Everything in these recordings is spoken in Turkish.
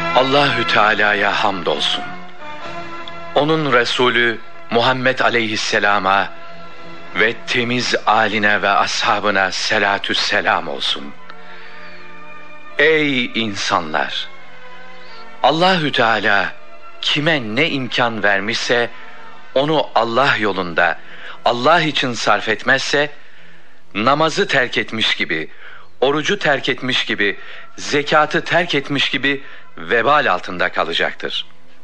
Allahü Teala'ya hamdolsun. Onun Resulü Muhammed Aleyhisselam'a ve temiz âline ve ashabına selatü selam olsun. Ey insanlar! Allahü Teala kime ne imkan vermişse onu Allah yolunda, Allah için sarf etmezse, namazı terk etmiş gibi, orucu terk etmiş gibi, zekatı terk etmiş gibi vebal altında kalacaktır.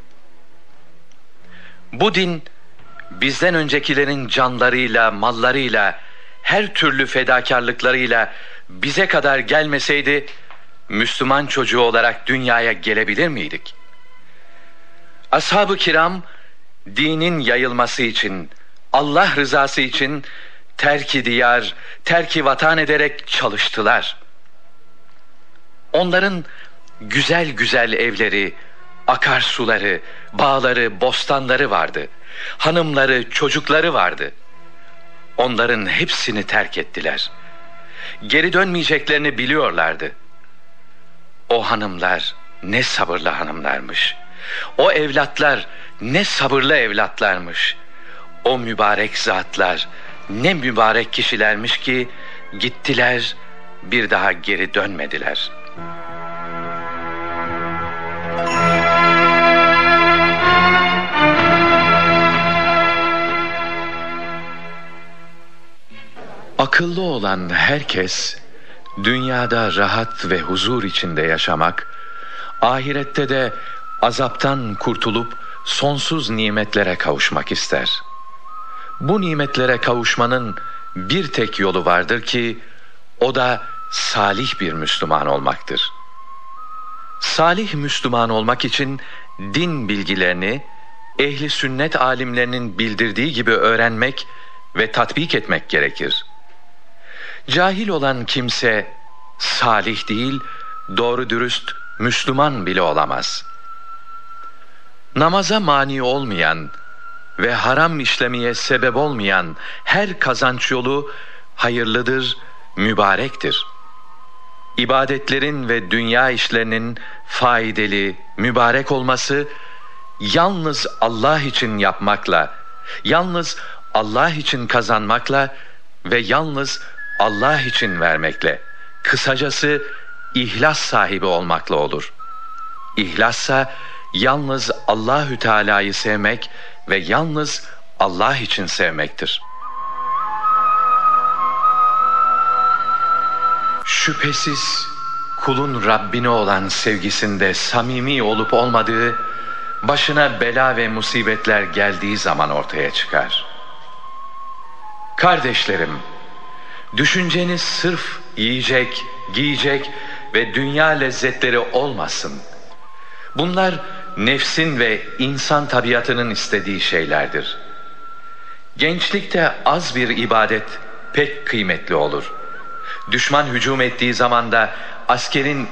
Bu din, bizden öncekilerin canlarıyla, mallarıyla, her türlü fedakarlıklarıyla bize kadar gelmeseydi, Müslüman çocuğu olarak dünyaya gelebilir miydik? Ashab-ı kiram, dinin yayılması için, Allah rızası için terk-i diyar, terk-i vatan ederek çalıştılar. Onların güzel güzel evleri, akarsuları, bağları, bostanları vardı. Hanımları, çocukları vardı. Onların hepsini terk ettiler. Geri dönmeyeceklerini biliyorlardı. O hanımlar ne sabırlı hanımlarmış. O evlatlar ne sabırlı evlatlarmış. O mübarek zatlar ne mübarek kişilermiş ki gittiler, bir daha geri dönmediler. Akıllı olan herkes, dünyada rahat ve huzur içinde yaşamak, ahirette de azaptan kurtulup sonsuz nimetlere kavuşmak ister. Bu nimetlere kavuşmanın bir tek yolu vardır ki, o da salih bir Müslüman olmaktır. Salih Müslüman olmak için din bilgilerini, ehli sünnet alimlerinin bildirdiği gibi öğrenmek ve tatbik etmek gerekir. Cahil olan kimse salih değil, doğru dürüst Müslüman bile olamaz. Namaza mani olmayan ve haram işlemeye sebep olmayan her kazanç yolu hayırlıdır, mübarektir. İbadetlerin ve dünya işlerinin faydalı, mübarek olması yalnız Allah için yapmakla, yalnız Allah için kazanmakla ve yalnız Allah için vermekle, kısacası ihlas sahibi olmakla olur. İhlassa yalnız Allahü Teala'yı sevmek ve yalnız Allah için sevmektir. Şüphesiz kulun Rabbine olan sevgisinde samimi olup olmadığı, başına bela ve musibetler geldiği zaman ortaya çıkar. Kardeşlerim, düşünceniz sırf yiyecek, giyecek ve dünya lezzetleri olmasın. Bunlar nefsin ve insan tabiatının istediği şeylerdir. Gençlikte az bir ibadet pek kıymetli olur. Düşman hücum ettiği zaman da askerin